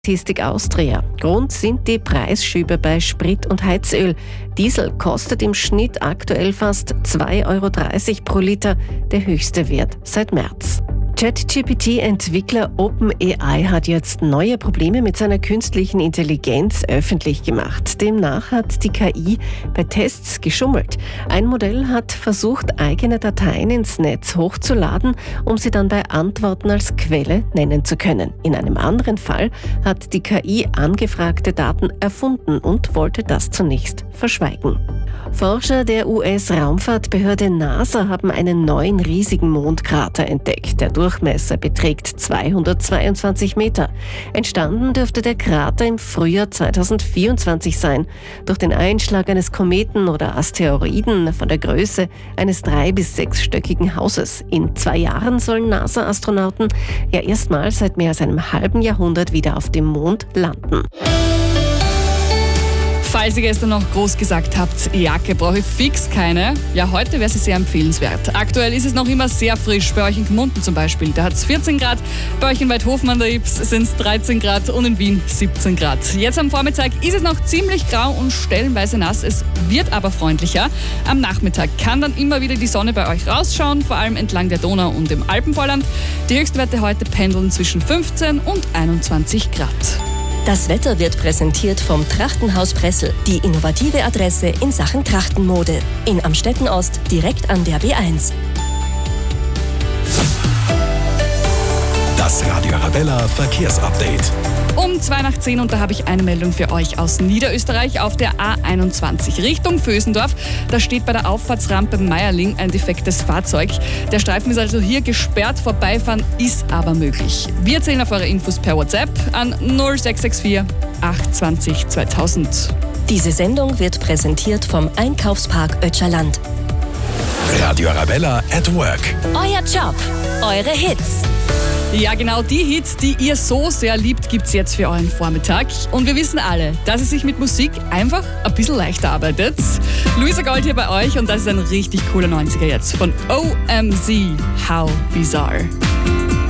Statistik Austria. Grund sind die Preisschübe bei Sprit und Heizöl. Diesel kostet im Schnitt aktuell fast 2,30 Euro pro Liter, der höchste Wert seit März. ChatGPT-Entwickler OpenAI hat jetzt neue Probleme mit seiner künstlichen Intelligenz öffentlich gemacht. Demnach hat die KI bei Tests geschummelt. Ein Modell hat versucht, eigene Dateien ins Netz hochzuladen, um sie dann bei Antworten als Quelle nennen zu können. In einem anderen Fall hat die KI angefragte Daten erfunden und wollte das zunächst verschweigen. Forscher der US-Raumfahrtbehörde NASA haben einen neuen riesigen Mondkrater entdeckt. Der Durchmesser beträgt 222 Meter. Entstanden dürfte der Krater im Frühjahr 2024 sein. Durch den Einschlag eines Kometen oder Asteroiden von der Größe eines 3- bis 6-stöckigen Hauses. In 2 Jahren sollen NASA-Astronauten ja erstmals seit mehr als einem halben Jahrhundert wieder auf dem Mond landen. Falls ihr gestern noch groß gesagt habt, Jacke brauche ich fix keine, ja, heute wäre sie sehr empfehlenswert. Aktuell ist es noch immer sehr frisch, bei euch in Gmunden zum Beispiel, da hat es 14 Grad, bei euch in Weidhofen an der Ips sind es 13 Grad und in Wien 17 Grad. Jetzt am Vormittag ist es noch ziemlich grau und stellenweise nass, es wird aber freundlicher. Am Nachmittag kann dann immer wieder die Sonne bei euch rausschauen, vor allem entlang der Donau und im Alpenvorland. Die Höchstwerte heute pendeln zwischen 15 und 21 Grad. Das Wetter wird präsentiert vom Trachtenhaus Pressel, die innovative Adresse in Sachen Trachtenmode. In Amstetten-Ost, direkt an der B1. Das Radio Arabella Verkehrsupdate. Um 9:02 und da habe ich eine Meldung für euch aus Niederösterreich auf der A21 Richtung Vösendorf. Da steht bei der Auffahrtsrampe Meierling ein defektes Fahrzeug. Der Streifen ist also hier gesperrt, vorbeifahren ist aber möglich. Wir zählen auf eure Infos per WhatsApp an 0664 820 2000. Diese Sendung wird präsentiert vom Einkaufspark Ötscherland. Radio Arabella at Work. Euer Job, eure Hits. Ja, genau die Hits, die ihr so sehr liebt, gibt's jetzt für euren Vormittag. Und wir wissen alle, dass es sich mit Musik einfach ein bisschen leichter arbeitet. Luisa Gold hier bei euch und das ist ein richtig cooler 90er jetzt von OMZ, How Bizarre.